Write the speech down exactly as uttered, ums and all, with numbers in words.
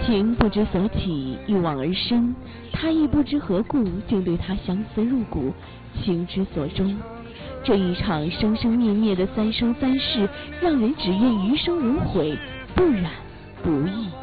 情不知所起，一往而深，他亦不知何故，竟对他相思入骨，情之所钟。这一场生生灭灭的三生三世，让人只愿余生无悔，不染不易。